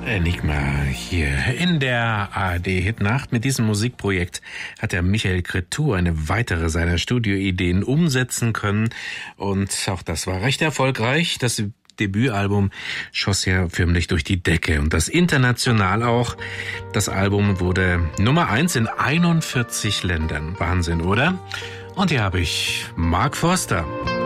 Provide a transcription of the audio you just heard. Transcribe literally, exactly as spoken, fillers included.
Enigma hier in der A R D-Hitnacht. Mit diesem Musikprojekt hat der Michael Cretu eine weitere seiner Studioideen umsetzen können. Und auch das war recht erfolgreich. Das Debütalbum schoss ja förmlich durch die Decke. Und das international auch. Das Album wurde Nummer eins in einundvierzig Ländern. Wahnsinn, oder? Und hier habe ich Mark Forster.